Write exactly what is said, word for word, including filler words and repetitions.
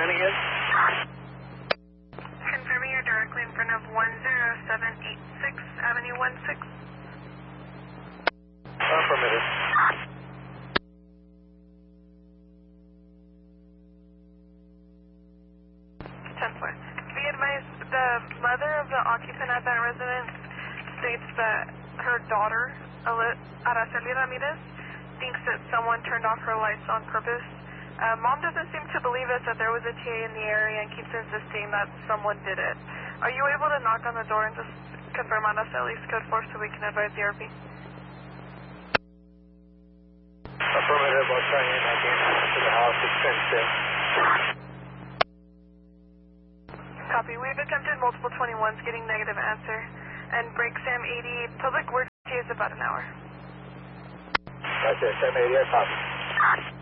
sign again? Confirming you're directly in front of one zero seven eight six Avenue one six. Affirmative. ten four. Be advised, the mother of the occupant at that residence states that her daughter, Araceli Ramirez, thinks that someone turned off her lights on purpose. Uh, Mom doesn't seem to believe us that there was a T A in the area and keeps insisting that someone did it. Are you able to knock on the door and just confirm Araceli's code four so we can advise the R P? Affirmative, I'll try and knock in to the house. It's fenced in. Copy. We've attempted multiple twenty-ones, getting negative answer. And break Sam eighty, public works is about an hour. That's it, Sam eighty, I copy.